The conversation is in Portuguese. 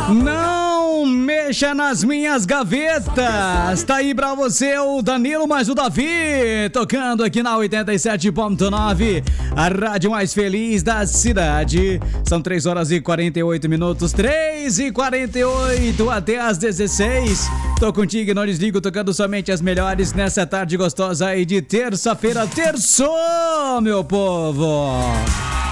Não mexa nas minhas gavetas. Tá aí pra você o Danilo mais o Davi, tocando aqui na 87.9, a rádio mais feliz da cidade. São 3 horas e 48 minutos, 3h48 até as 16. Tô contigo e não desligo, tocando somente as melhores nessa tarde gostosa aí de terça-feira. Terçou, meu povo!